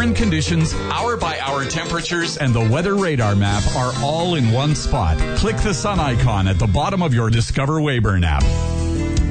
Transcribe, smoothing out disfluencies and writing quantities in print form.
and conditions, hour-by-hour temperatures, and the weather radar map are all in one spot. Click the sun icon at the bottom of your Discover Weyburn app.